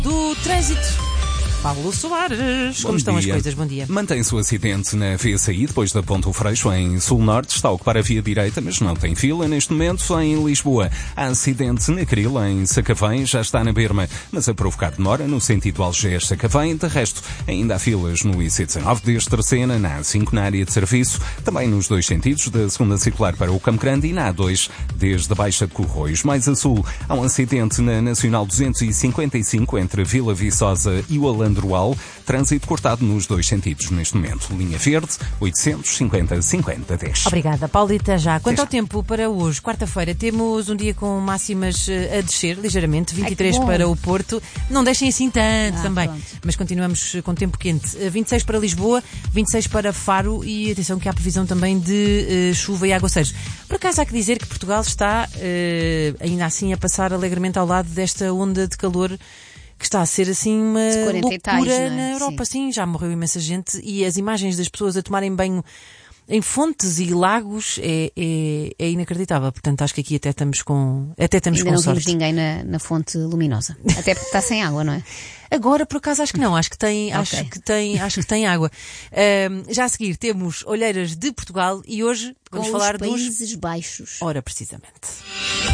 Do trânsito. Paulo Soares, como estão as coisas? Bom dia. Mantém-se o acidente na VSI, depois da Ponte do Freixo, em Sul-Norte. Está a ocupar a via direita, mas não tem fila. Neste momento, em Lisboa, há acidente na Cril, em Sacavém, já está na Berma, mas a provocar demora no sentido Algés-Sacavém. De resto, ainda há filas no IC19 desde Terceira, na A5 na área de serviço, também nos dois sentidos, da segunda circular para o Campo Grande e na A2, desde a Baixa de Corroios. Mais a sul, há um acidente na Nacional 255, entre Vila Viçosa e o Alandroal. Trânsito cortado nos dois sentidos neste momento. Linha verde, 850-50-10. Obrigada, Paulita. Já. Quanto ao tempo para hoje, quarta-feira, temos um dia com máximas a descer ligeiramente, 23 para o Porto. Não deixem assim tanto também, pronto. Mas continuamos com tempo quente. 26 para Lisboa, 26 para Faro e atenção que há previsão também de chuva e aguaceiros. Por acaso há que dizer que Portugal está ainda assim a passar alegremente ao lado desta onda de calor que está a ser assim uma loucura na Europa. Sim, já morreu imensa gente e as imagens das pessoas a tomarem banho em fontes e lagos é inacreditável. Portanto, acho que aqui até estamos com sorte. Ainda não vimos ninguém na fonte luminosa. Até porque está sem água, não é? Agora, por acaso, acho que não. Acho que tem água. Já a seguir temos Olheiras de Portugal e hoje vamos falar dos Países Baixos. Ora, precisamente.